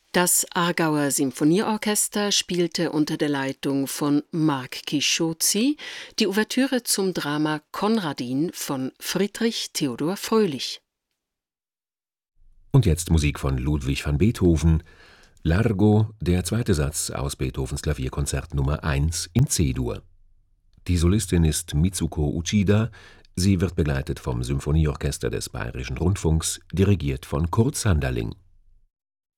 Das Aargauer Symphonieorchester spielte unter der Leitung von Marc Chischozzi die Ouvertüre zum Drama Konradin von Friedrich Theodor Fröhlich. Und jetzt Musik von Ludwig van Beethoven. Largo, der zweite Satz aus Beethovens Klavierkonzert Nummer 1 in C-Dur. Die Solistin ist Mitsuko Uchida. Sie wird begleitet vom Symphonieorchester des Bayerischen Rundfunks, dirigiert von Kurt Sanderling.